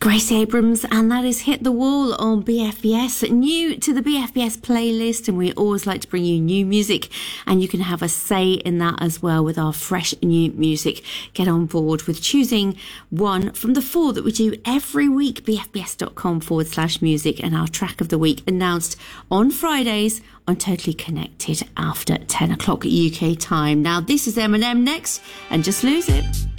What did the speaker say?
Grace Abrams, and that is Hit the Wall on BFBS. New to the BFBS playlist, and we always like to bring you new music, and you can have a say in that as well with our fresh new music. Get on board with choosing one from the 4 that we do every week, bfbs.com/music, and our track of the week announced on Fridays on Totally Connected after 10 o'clock UK time. Now, this is Eminem next, and Just Lose It.